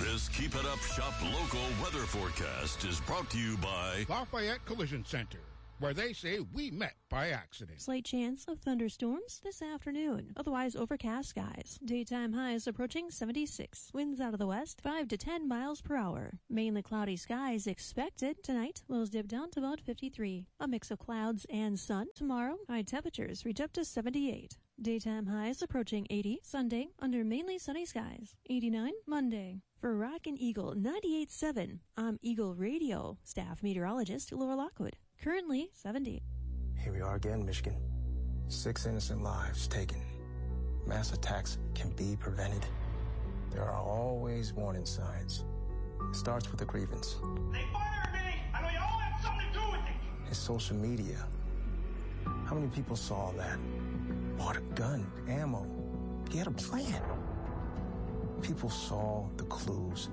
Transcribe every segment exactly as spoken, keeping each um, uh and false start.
This Keep It Up Shop Local weather forecast is brought to you by Lafayette Collision Center, where they say we met by accident. Slight chance of thunderstorms this afternoon. Otherwise overcast skies. Daytime highs approaching seventy-six. Winds out of the west, five to ten miles per hour. Mainly cloudy skies expected tonight. Lows dip down to about fifty-three. A mix of clouds and sun. Tomorrow, high temperatures reach up to seventy-eight. Daytime highs approaching eighty. Sunday, under mainly sunny skies. eighty-nine Monday. For Rockin' Eagle ninety-eight point seven, I'm Eagle Radio staff meteorologist Laura Lockwood. Currently seventy. Here we are again, Michigan. Six innocent lives taken. Mass attacks can be prevented. There are always warning signs. It starts with a grievance. They fired me! I know you all have something to do with it! It's social media. How many people saw that? Bought a gun, ammo. He had a plan. People saw the clues,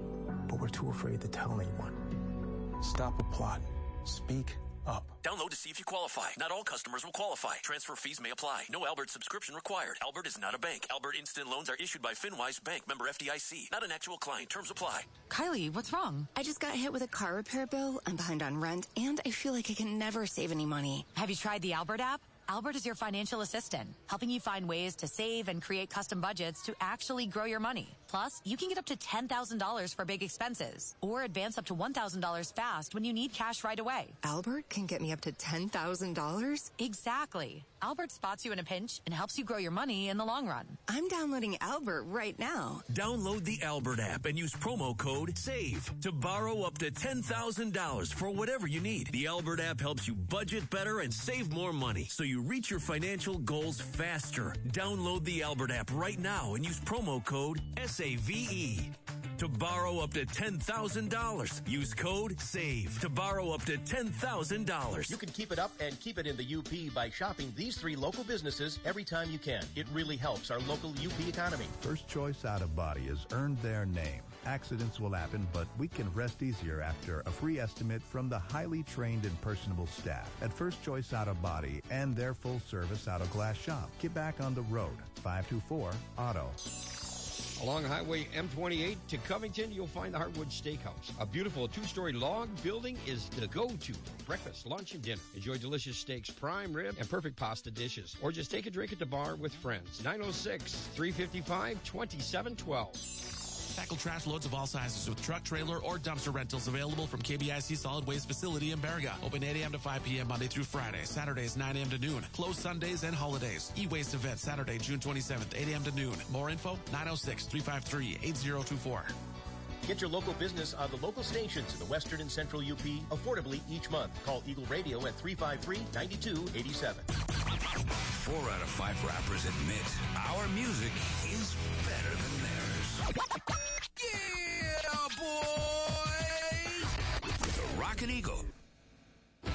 but were too afraid to tell anyone. Stop the plot. Speak up. Download to see if you qualify. Not all customers will qualify. Transfer fees may apply. No Albert subscription required. Albert is not a bank. Albert Instant Loans are issued by FinWise Bank, member F D I C. Not an actual client. Terms apply. Kylie, what's wrong? I just got hit with a car repair bill. I'm behind on rent, and I feel like I can never save any money. Have you tried the Albert app? Albert is your financial assistant, helping you find ways to save and create custom budgets to actually grow your money. Plus, you can get up to ten thousand dollars for big expenses, or advance up to one thousand dollars fast when you need cash right away. Albert can get me up to ten thousand dollars? Exactly. Albert spots you in a pinch and helps you grow your money in the long run. I'm downloading Albert right now. Download the Albert app and use promo code SAVE to borrow up to ten thousand dollars for whatever you need. The Albert app helps you budget better and save more money, so you reach your financial goals faster. Download the Albert app right now and use promo code S A V E to borrow up to ten thousand dollars. Use code SAVE to borrow up to ten thousand dollars. You can keep it up and keep it in the U P by shopping these three local businesses every time you can. It really helps our local U P economy. First Choice Auto Body has earned their name. Accidents will happen, but we can rest easier after a free estimate from the highly trained and personable staff at First Choice Auto Body and their full-service auto glass shop. Get back on the road. five two four auto. Along Highway M twenty-eight to Covington, you'll find the Heartwood Steakhouse. A beautiful two-story log building is the go-to for breakfast, lunch, and dinner. Enjoy delicious steaks, prime rib, and perfect pasta dishes. Or just take a drink at the bar with friends. nine oh six, three five five, two seven one two. Tackle trash loads of all sizes with truck, trailer, or dumpster rentals available from K B I C Solid Waste Facility in Baraga. Open eight a.m. to five p.m. Monday through Friday. Saturdays nine a.m. to noon. Closed Sundays and holidays. E-Waste event Saturday, June twenty-seventh, eight a.m. to noon. More info, nine oh six, three five three, eight oh two four. Get your local business on the local stations in the Western and Central U P affordably each month. Call Eagle Radio at three five three, nine two eight seven. Four out of five rappers admit our music is better than theirs. Yeah, boys! The Rockin' Eagle